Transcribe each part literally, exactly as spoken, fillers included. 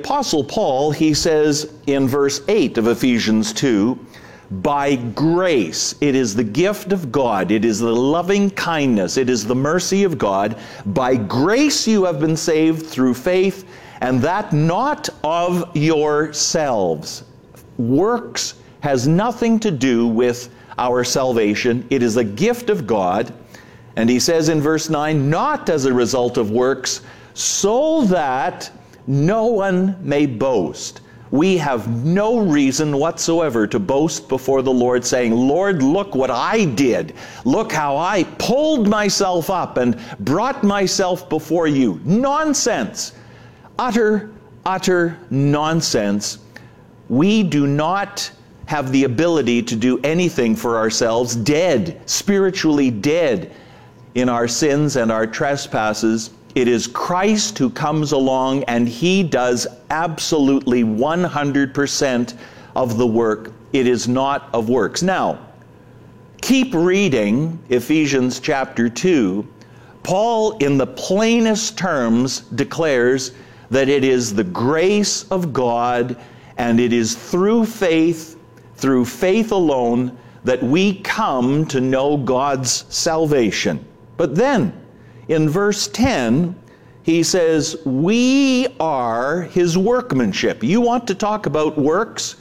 Apostle Paul, he says in verse eight of Ephesians two, by grace, it is the gift of God, it is the loving kindness, it is the mercy of God. By grace you have been saved through faith, and that not of yourselves. Works has nothing to do with our salvation. It is a gift of God. And he says in verse nine, not as a result of works, so that no one may boast. We have no reason whatsoever to boast before the Lord, saying, Lord, look what I did. Look how I pulled myself up and brought myself before you. Nonsense. Utter, utter nonsense. We do not have the ability to do anything for ourselves, dead, spiritually dead in our sins and our trespasses. It is Christ who comes along, and he does absolutely one hundred percent of the work. It is not of works. Now, keep reading Ephesians chapter two. Paul, in the plainest terms, declares that it is the grace of God, and it is through faith, through faith alone, that we come to know God's salvation. But then, in verse ten, he says, we are his workmanship. You want to talk about works?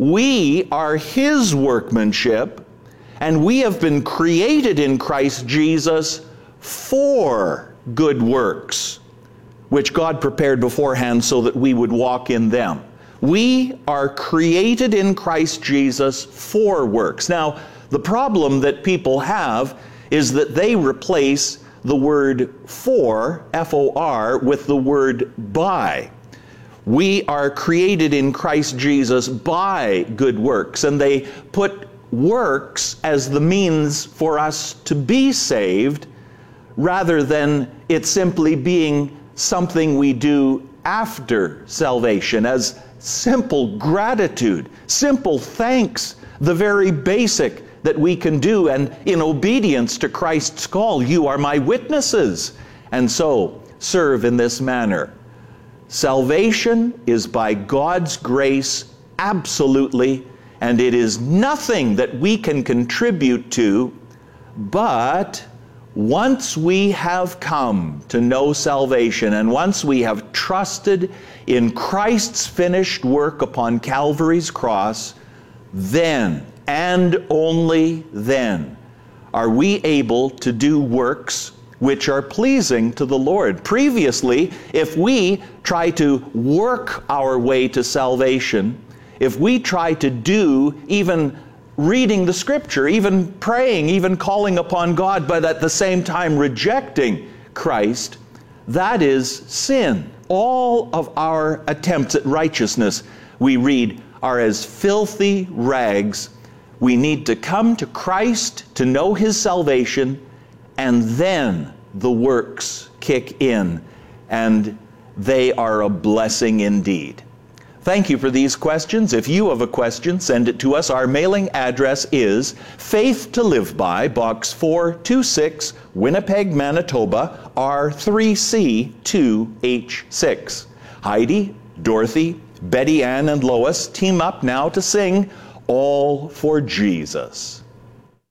We are his workmanship, and we have been created in Christ Jesus for good works, which God prepared beforehand so that we would walk in them. We are created in Christ Jesus for works. Now, the problem that people have is that they replace the word for, F O R, with the word by. We are created in Christ Jesus by good works, and they put works as the means for us to be saved, rather than it simply being something we do after salvation, as simple gratitude, simple thanks, the very basic that we can do, and in obedience to Christ's call, you are my witnesses, and so serve in this manner. Salvation is by God's grace, absolutely, and it is nothing that we can contribute to, but once we have come to know salvation, and once we have trusted in Christ's finished work upon Calvary's cross, then, and only then, are we able to do works which are pleasing to the Lord. Previously, if we try to work our way to salvation, if we try to do even reading the Scripture, even praying, even calling upon God, but at the same time rejecting Christ, that is sin. All of our attempts at righteousness, we read, are as filthy rags. We need to come to Christ to know his salvation, and then the works kick in, and they are a blessing indeed. Thank you for these questions. If you have a question, send it to us. Our mailing address is Faith to Live By, Box four two six, Winnipeg, Manitoba, R three C two H six. Heidi, Dorothy, Betty Ann, and Lois team up now to sing All for Jesus.